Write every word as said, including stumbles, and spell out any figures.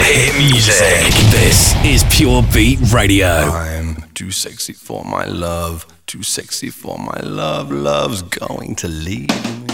hit music. This is Pure Beat Radio. I'm too sexy for my love, too sexy for my love. Love's going to leave me.